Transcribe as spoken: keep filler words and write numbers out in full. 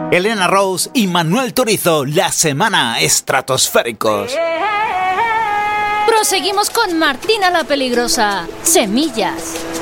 Elena Rose y Manuel Turizo, La Semana, Estratosféricos. Proseguimos con Martina la Peligrosa, Semillas.